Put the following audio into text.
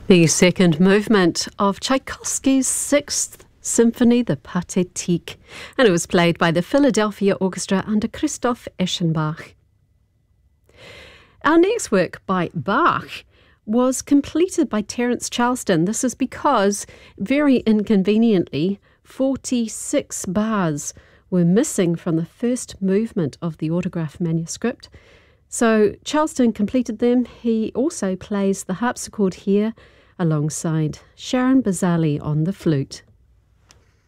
The second movement of Tchaikovsky's Sixth Symphony, the Pathétique, and it was played by the Philadelphia Orchestra under Christoph Eschenbach. Our next work by Bach was completed by Terence Charleston. This is because, very inconveniently, 46 bars were missing from the first movement of the autograph manuscript. So Charleston completed them. He also plays the harpsichord here alongside Sharon Bazali on the flute.